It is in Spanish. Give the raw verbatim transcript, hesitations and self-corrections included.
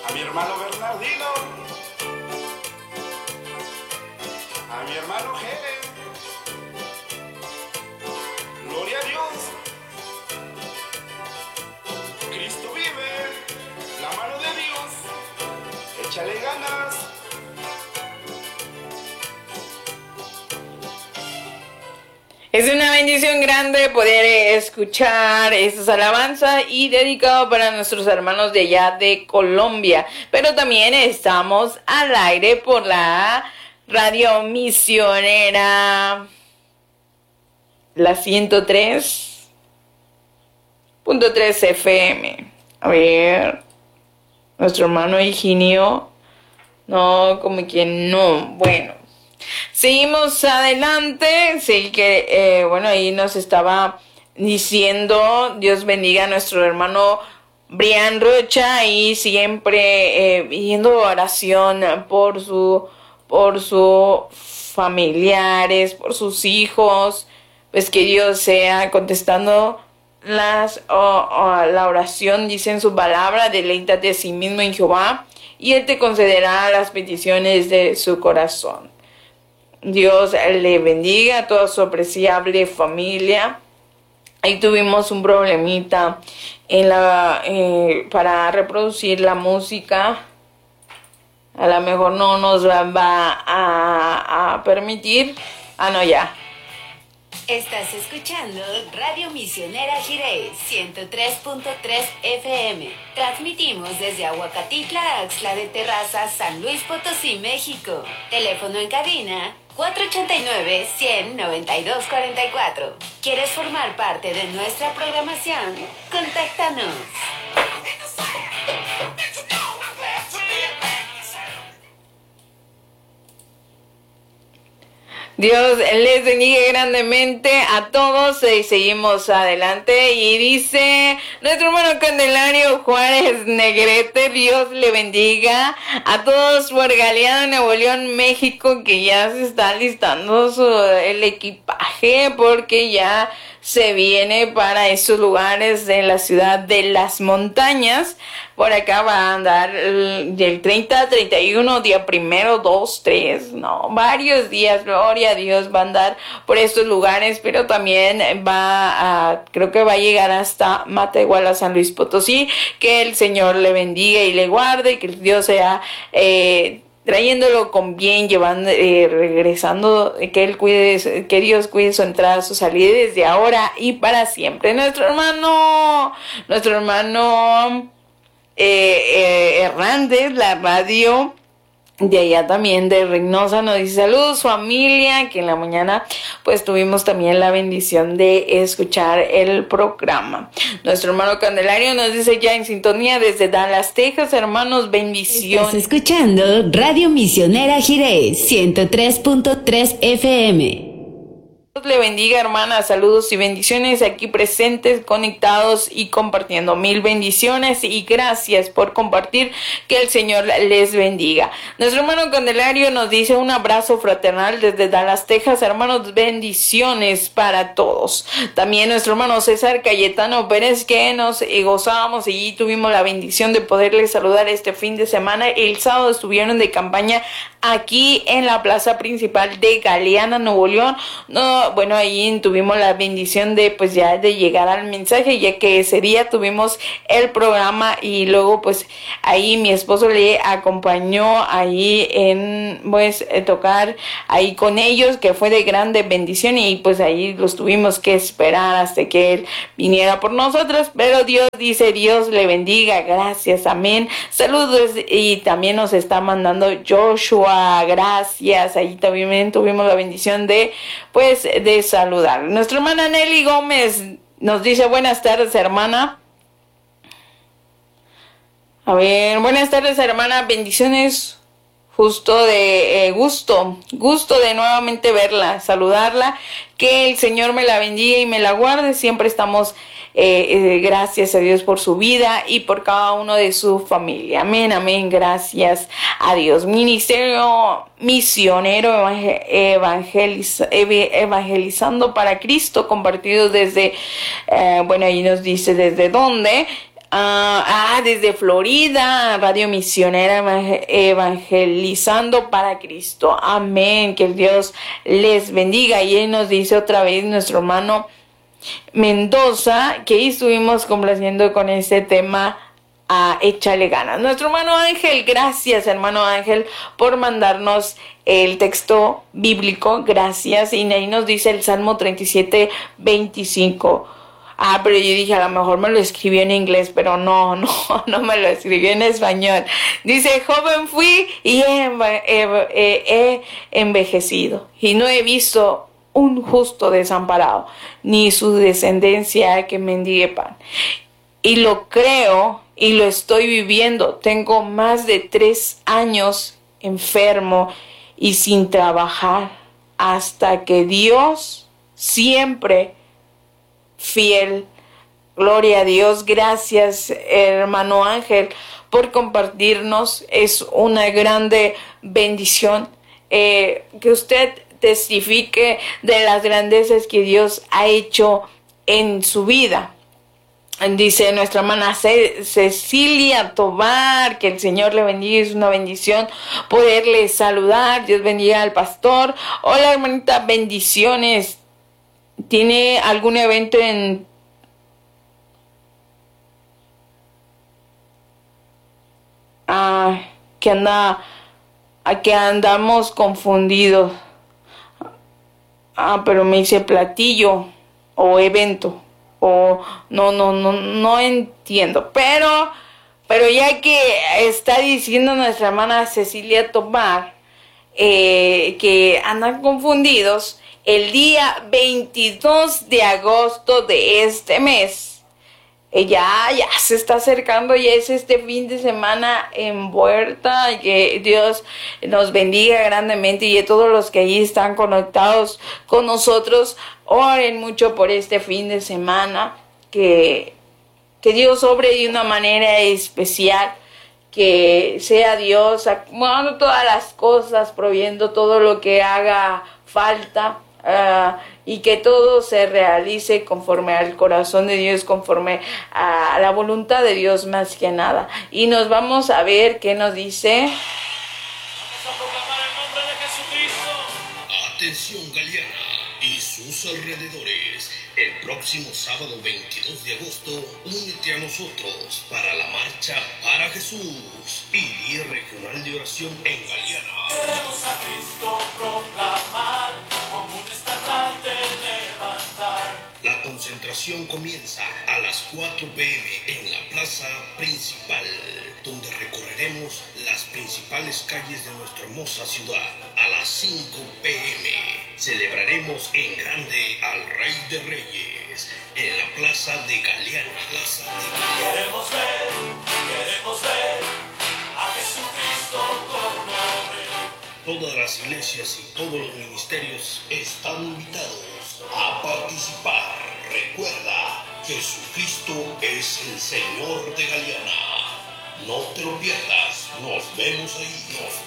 a mi hermano Bernardino, a mi hermano Jere. Gloria a Dios. Cristo vive, la mano de Dios. Échale ganas. Es una bendición grande poder escuchar estas alabanzas y dedicado para nuestros hermanos de allá de Colombia. Pero también estamos al aire por la radio misionera, la ciento tres punto tres F M. A ver, nuestro hermano Higinio, no, como quien no, bueno. Seguimos adelante, sí que, eh, bueno, ahí nos estaba diciendo, Dios bendiga a nuestro hermano Brian Rocha, y siempre eh, pidiendo oración por su, por sus familiares, por sus hijos, pues que Dios sea contestando las, oh, oh, la oración. Dice en su palabra, deleítate a sí mismo en Jehová, y Él te concederá las peticiones de su corazón. Dios le bendiga a toda su apreciable familia. Ahí tuvimos un problemita en la eh, para reproducir la música. A lo mejor no nos va a, a permitir. Ah, no, ya. Estás escuchando Radio Misionera Jiré ciento tres punto tres F M. Transmitimos desde Aguacatitla, Axtla de Terraza, San Luis Potosí, México. Teléfono en cabina cuatro ocho nueve, cien, noventa y dos cuarenta y cuatro. ¿Quieres formar parte de nuestra programación? Contáctanos. Dios les bendiga grandemente a todos y seguimos adelante. Y dice nuestro hermano Candelario Juárez Negrete, Dios le bendiga a todos por Galeana, Nuevo León, México, que ya se está listando su, el equipaje porque ya se viene para esos lugares de la ciudad de las montañas. Por acá va a andar del treinta, treinta y uno, día primero, dos, tres, no, varios días, gloria a Dios, va a andar por estos lugares, pero también va a, creo que va a llegar hasta Matehuala, San Luis Potosí. Que el Señor le bendiga y le guarde, que Dios sea eh, trayéndolo con bien, llevando, eh, regresando, que él cuide, que Dios cuide su entrada, su salida desde ahora y para siempre. Nuestro hermano, nuestro hermano eh, eh, Hernández, la radio de allá también de Reynosa, nos dice saludos familia, que en la mañana pues tuvimos también la bendición de escuchar el programa. Nuestro hermano Candelario nos dice ya en sintonía desde Dallas, Texas, hermanos, bendiciones. Estás escuchando Radio Misionera Jiré ciento tres punto tres F M. Dios le bendiga, hermana, saludos y bendiciones aquí presentes, conectados y compartiendo. Mil bendiciones y gracias por compartir, que el Señor les bendiga. Nuestro hermano Candelario nos dice un abrazo fraternal desde Dallas, Texas, hermanos, bendiciones para todos. También nuestro hermano César Cayetano Pérez, que nos gozábamos y tuvimos la bendición de poderles saludar este fin de semana. El sábado estuvieron de campaña aquí en la plaza principal de Galeana, Nuevo León. No, bueno, ahí tuvimos la bendición de pues ya de llegar al mensaje, ya que ese día tuvimos el programa y luego pues ahí mi esposo le acompañó ahí en pues tocar ahí con ellos, que fue de grande bendición, y pues ahí los tuvimos que esperar hasta que él viniera por nosotros. Pero Dios dice, Dios le bendiga, gracias, amén. Saludos, y también nos está mandando Joshua, gracias. Ahí también tuvimos la bendición de pues de saludar. Nuestra hermana Nelly Gómez nos dice buenas tardes, hermana. A ver, buenas tardes, hermana, bendiciones. Justo de eh, gusto, gusto de nuevamente verla, saludarla, que el Señor me la bendiga y me la guarde. Siempre estamos, eh, eh, gracias a Dios por su vida y por cada uno de su familia. Amén, amén, gracias a Dios. Ministerio Misionero evangeliz, Evangelizando para Cristo, compartido desde, eh, bueno, ahí nos dice desde dónde. Uh, ah, desde Florida, Radio Misionera Evangelizando para Cristo. Amén. Que el Dios les bendiga. Y él nos dice otra vez nuestro hermano Mendoza, que estuvimos complaciendo con este tema. A échale ganas. Nuestro hermano Ángel, gracias hermano Ángel por mandarnos el texto bíblico. Gracias. Y ahí nos dice el Salmo treinta y siete, veinticinco. Ah, pero yo dije, a lo mejor me lo escribió en inglés, pero no, no, no me lo escribió en español. Dice, joven fui y he, he, he, he envejecido, y no he visto un justo desamparado, ni su descendencia que mendigue pan. Y lo creo y lo estoy viviendo. Tengo más de tres años enfermo y sin trabajar, hasta que Dios siempre fiel. Gloria a Dios. Gracias hermano Ángel por compartirnos. Es una grande bendición eh, que usted testifique de las grandezas que Dios ha hecho en su vida. Dice nuestra hermana Cecilia Tobar, que el Señor le bendiga, es una bendición poderle saludar. Dios bendiga al pastor. Hola hermanita, bendiciones. ¿Tiene algún evento en ah, que anda a que andamos confundidos? Ah, pero me dice platillo o evento. O no, no, no, no entiendo. Pero, pero ya que está diciendo nuestra hermana Cecilia Tobar eh, que andan confundidos, el día veintidós de agosto de este mes, eh, ya, ya se está acercando, ya es este fin de semana envuelta. Que Dios nos bendiga grandemente, y a todos los que allí están conectados con nosotros, oren mucho por este fin de semana, que, que Dios obre de una manera especial, que sea Dios acomodando todas las cosas, proviendo todo lo que haga falta, uh, y que todo se realice conforme al corazón de Dios, conforme a la voluntad de Dios más que nada. Y nos vamos a ver qué nos dice. Vamos a proclamar el nombre de Jesucristo. Atención Galeana y sus alrededores. El próximo sábado veintidós de agosto, únete a nosotros para la marcha para Jesús y Día Regional de Oración en Galeana. Queremos a Cristo proclamar, como un estandarte levantar. La concentración comienza a las cuatro pe eme en la plaza principal, donde recorreremos las principales calles de nuestra hermosa ciudad. A las cinco pe eme celebraremos en grande al Rey de Reyes en la plaza de Galeana. Plaza de Galeana. Queremos ver, queremos ver a Jesucristo como Rey. Todas las iglesias y todos los ministerios están invitados a participar. Recuerda, Jesucristo es el Señor de Galeana. No te lo pierdas. Nos vemos ahí. Nos